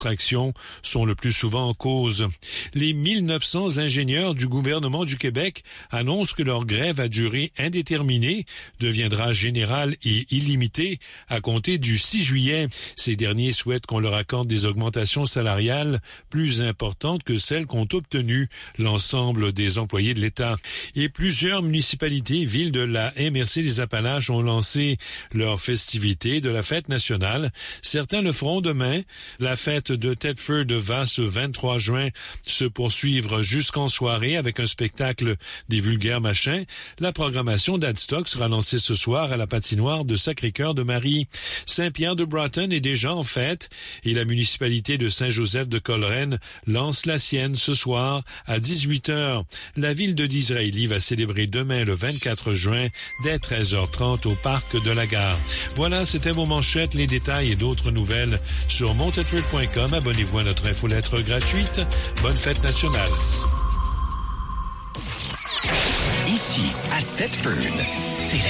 Actions sont le plus souvent en cause. Les 1900 ingénieurs du gouvernement du Québec annoncent que leur grève à durée indéterminée deviendra générale et illimitée à compter du 6 juillet. Ces derniers souhaitent qu'on leur accorde des augmentations salariales plus importantes que celles qu'ont obtenues l'ensemble des employés de l'État. Et plusieurs municipalités, villes de la MRC des Appalaches ont lancé leur festivité de la fête nationale. Certains le feront demain. La fête de Thetford va ce 23 juin se poursuivre jusqu'en soirée avec un spectacle des vulgaires machins. La programmation d'Adstock sera lancée ce soir à la patinoire de Sacré-Cœur de Marie. Saint-Pierre-de-Broughton est déjà en fête et la municipalité de Saint-Joseph de Coleraine lance la sienne ce soir à 18h. La ville de Disraeli va célébrer demain le 24 juin dès 13h30 au parc de la Gare. Voilà, c'était vos manchettes, les détails et d'autres nouvelles sur montetford.com. Abonnez-vous à notre infolettre gratuite. Bonne fête nationale. Ici, à Thetford, c'est